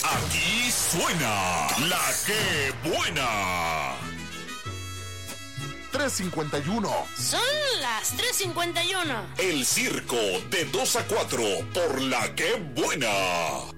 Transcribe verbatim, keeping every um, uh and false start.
Aquí suena La Que Buena. tres cincuenta y uno. Son las tres cincuenta y uno. El circo de dos a cuatro por La Que Buena.